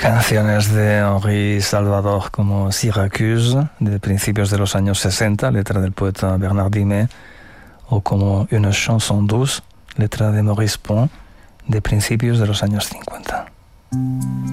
Canciones de Henri Salvador como Syracuse, de principios de los años 60, letra del poeta Bernard Dimet, o como Une chanson douce, letra de Maurice Pont, de principios de los años 50.